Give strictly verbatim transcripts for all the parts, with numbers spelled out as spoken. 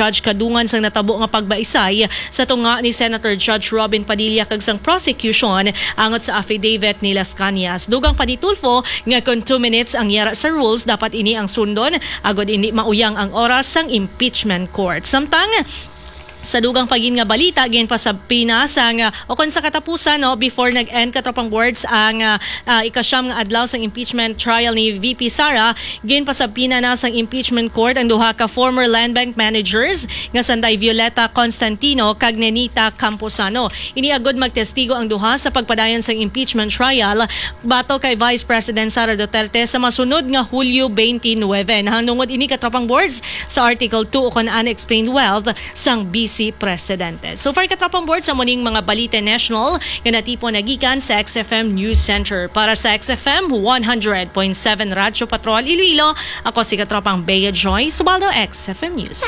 judge kadungan sang natabo nga pagbaisay sa tunga ni Senator Judge Robin Padilla kag sang prosecution angot sa affidavit ni Las Cañas. Dugang panitulfo nga kung two minutes ang yara sa rules dapat ini ang sundon agod ini mauyang ang oras sang impeachment court. Samtang sa dugang pagin nga balita gin pa sa Pinas ang uh, o kon sa katapusan no before nag-end katropang boards ang uh, uh, ikasyam nga adlaw sang impeachment trial ni V P Sara gin pa sa Pina na sang impeachment court ang duha ka former land bank managers nga sanday Violeta Constantino kag Nenita Camposano. Ini agod magtestigo ang duha sa pagpadayon sang impeachment trial bato kay Vice President Sara Duterte sa masunod nga Hulyo twenty-nine. Hanungod ini katropang boards sa Article two o kon unexplained wealth sang B C Presidente. So far katropang board sa muning mga balita national nga natipon nagikan sa X F M News Center. Para sa X F M one hundred point seven Radyo Patrol Iloilo, ako si katropang Bea Joy, Subaldo, X F M News.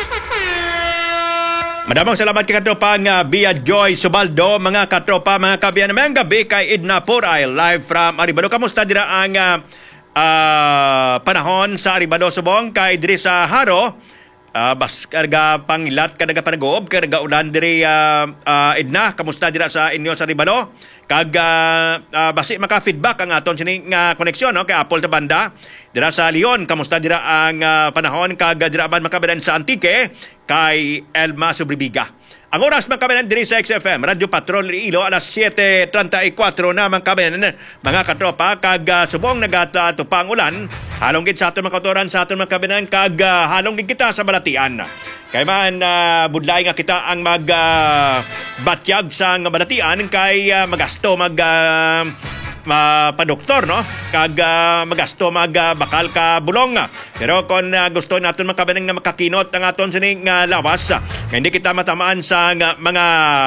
Madamang salamat kay katropang uh, Bea Joy Subaldo, mga katropa, mga kabiyan. Mayang gabi kay Edna Poray live from Aribado. Kamusta dira ang uh, uh, panahon sa Aribado subong kay diri sa Haro? Uh, bas karga pangilat kadaga panagoob kadaga ulan diri uh, uh, Edna, kamusta dira sa inyo sa Aribado? Kag uh, uh, basi maka feedback ang aton sini nga koneksyon no kay Apple ta banda dira sa Leon, kamusta dira ang uh, panahon kag dira ban makabadan sa Antique kay Elma Subribiga. Ang oras mga kabayan diri sa X F M Radyo Patrol Iloilo alas siete treinta y cuatro na mga kabayan mga katropa kag uh, subong nagatupang ulan halong gid sa aton mga kautoran sa aton mga kabayan kag uh, halong gid kita sa balatian kay man uh, budlay nga kita ang mag uh, batyag sa balatian kay uh, magasto mag uh, Uh, pa-doktor, no? Kag uh, magasto mag uh, bakal ka bulong. Pero kung uh, gusto natin makabanang nga makakinot ang aton sining uh, lawas, uh, hindi kita matamaan sa uh, mga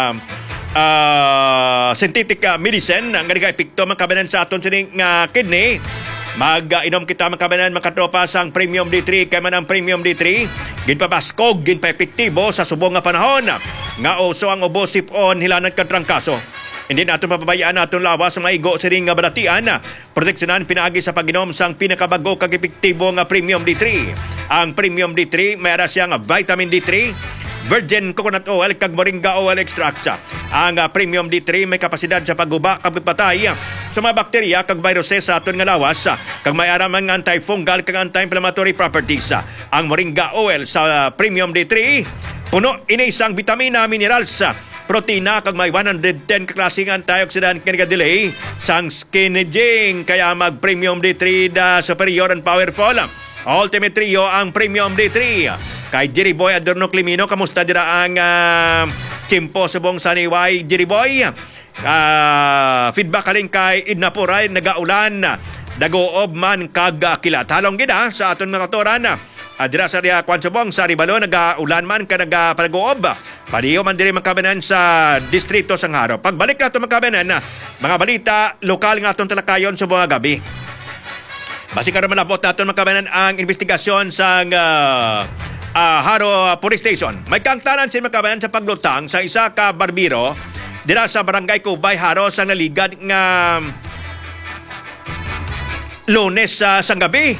uh, synthetic uh, medicine nga di ka epekto makabanan sa aton sining uh, kidney, mag-inom uh, kita makabanan makatropa sang Premium D three kay man ang Premium D three ginpabaskog, ginpa-epektibo sa subong nga panahon nga uso ang ubo sipon hilanat kad trangkaso. Hindi natin mapabayaan natin lawas sa mga igo sa ring nga balatian. Proteksyonan pinaagi sa pag-inom sang pinakabago kag epektibo nga Premium D three. Ang Premium D three mayara siya nga vitamin D three, virgin coconut oil kag moringa oil extract. Ang uh, Premium D three may kapasidad sa pagguba kag pagpatay sa mga bakterya kag viruses sa aton nga lawas kag may araman nga antifungal kag anti-inflammatory properties. Ang moringa oil sa uh, Premium D three puno ini isang vitamina, minerals, protina kag may one hundred ten kaklaseng antioxidant kaniga delay sang skin aging kaya mag Premium D three da superior and powerful. Ultimate Trio ang Premium D three. Kay Jerry Boy Adorno Climino, kamusta dira ang uh, chimpo subong saniway Jerry Boy? Uh, feedback kaling kay Edna Poray, nagaulan dagoob man kag kilat. Halong gid sa aton mga toran. Uh, dira sa Ria Kwansubong sa Ribalo nagaulan man ka nagapalagoob. Paliyo man diri makabanan sa distrito sang Haro. Pagbalik nato makabanan mga balita lokal nga atong talakayon sa mga gabi. Basi karon malabot naton makabanan ang investigasyon sang uh, uh, Haro Police Station. May kangtanan si makabanan sa paglutang sa isa ka barbero dira sa Barangay Kubay, Haro sa naligad nga Lunes sa uh, sang gabi.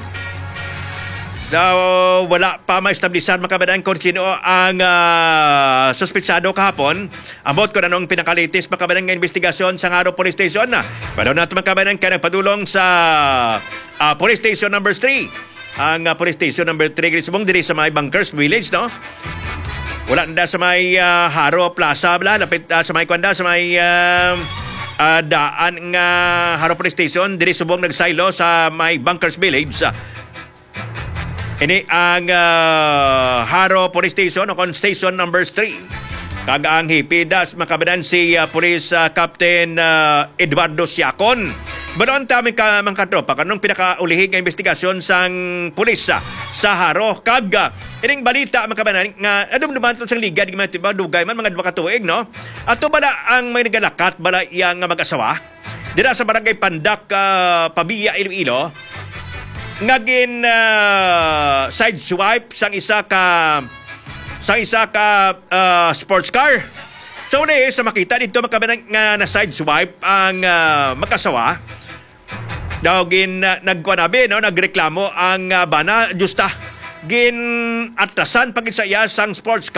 Daw wala pa ma-establisan makabadan kung sino ang uh, suspetsado kahapon. Ambot ko na nung pinakalitis makabadan ng investigasyon sa Haro Police Station. Pwede natin makabadan ka nagpadulong sa uh, Police Station number three. Ang uh, Police Station number three subong diri sa may Bunkers Village, no? Wala na sa may uh, Haro Plaza, bla, lapit uh, sa may kwanda, sa may uh, uh, daan nga Haro Police Station. Diri subong nagsaylo sa may Bunkers Village. Ini ang uh, Haro Police Station o kon Station number three. Kag ang hipidas makabadan si uh, Police uh, Captain uh, Eduardo Siacon. Banon tami ka mga katropa kanong pinakaulihig nga investigasyon sang pulis uh, sa Haro. Kag uh, ining balita makabadan nga adumduman sang ligad nga tiba dugay man mga duha ka tuig, no? Ato bala ang may nagalakat bala yang mag-asawa dira sa Barangay Pandak, uh, Pabia, Iloilo. Ngagin uh, side swipe sang isa ka sang isa ka uh, sports car. So uli sa makita dito makabanang nga na side swipe ang uh, mag-asawa. Daw gin uh, nagkuanabi no nagreklamo ang uh, bana justa gin atrasan pagid sa iya sang sports car.